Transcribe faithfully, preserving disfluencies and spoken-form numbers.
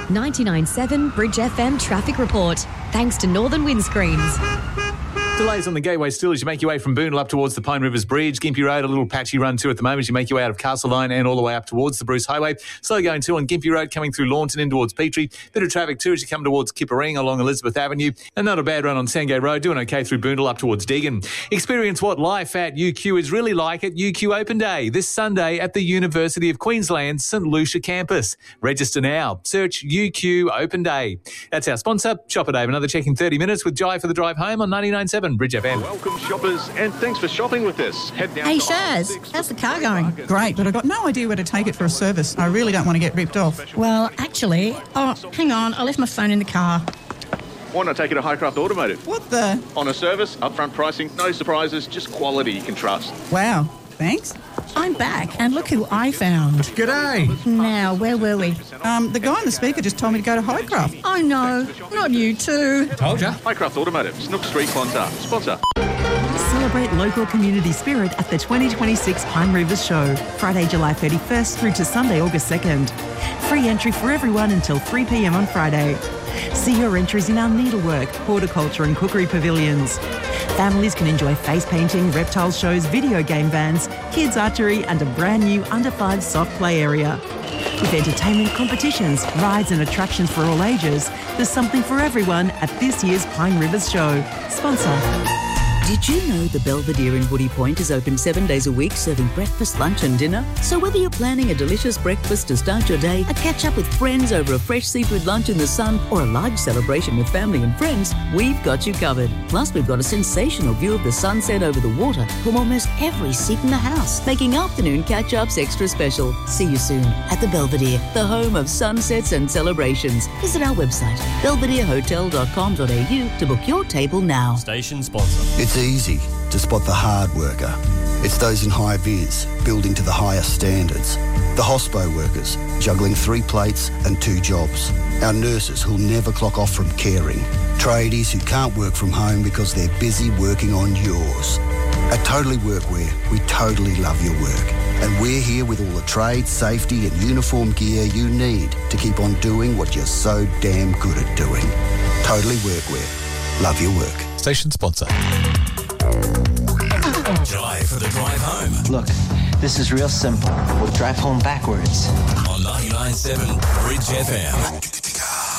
ninety-nine point seven Bridge F M traffic report. Thanks to Northern Windscreens. Delays on the Gateway still as you make your way from Boondall up towards the Pine Rivers Bridge. Gympie Road, a little patchy run too at the moment as you make your way out of Castleline and all the way up towards the Bruce Highway. Slow going too on Gympie Road coming through Launton in towards Petrie. Bit of traffic too as you come towards Kippering along Elizabeth Avenue. And not a bad run on Sandgate Road, doing okay through Boondall up towards Deagon. Experience what life at U Q is really like at U Q Open Day this Sunday at the University of Queensland's St Lucia campus. Register now. Search U Q Open Day. That's our sponsor. Shopper Dave. Another check in thirty minutes with Jai for the drive home on ninety-nine point seven Bridge F M. Welcome shoppers and thanks for shopping with us. Head down Hey to Shaz, how's the car going? Great, but I've got no idea where to take it for a service. I really don't want to get ripped off. Well, actually, oh, hang on, I left my phone in the car. Why not take it to Highcraft Automotive? What the? On a service, upfront pricing, no surprises, just quality you can trust. Wow, thanks. I'm back, and look who I found. G'day. Now, where were we? Um, the guy on the speaker just told me to go to Highcraft. Oh no, not you too. Told ya. Highcraft Automotive, Snook Street, Clontarf. Sponsor. Celebrate local community spirit at the twenty twenty-six Pine Rivers Show, Friday, July thirty-first through to Sunday, August second. Free entry for everyone until three p m on Friday. See your entries in our needlework, horticulture and cookery pavilions. Families can enjoy face painting, reptile shows, video game vans, kids archery and a brand new under five soft play area. With entertainment, competitions, rides and attractions for all ages, there's something for everyone at this year's Pine Rivers Show. Sponsor. Did you know the Belvedere in Woody Point is open seven days a week, serving breakfast, lunch and dinner? So whether you're planning a delicious breakfast to start your day, a catch-up with friends over a fresh seafood lunch in the sun, or a large celebration with family and friends, we've got you covered. Plus, we've got a sensational view of the sunset over the water from almost every seat in the house, making afternoon catch-ups extra special. See you soon at the Belvedere, the home of sunsets and celebrations. Visit our website, belvedere hotel dot com dot a u, to book your table now. Station sponsor. It's easy to spot the hard worker. It's those in high vis, building to the highest standards. The hospo workers, juggling three plates and two jobs. Our nurses who'll never clock off from caring. Tradies who can't work from home because they're busy working on yours. At Totally Workwear, we totally love your work. And we're here with all the trade, safety and uniform gear you need to keep on doing what you're so damn good at doing. Totally Workwear. Love your work. Station sponsor. Jai for the drive home. Look, this is real simple. We'll drive home backwards. On ninety-nine point seven Bridge F M.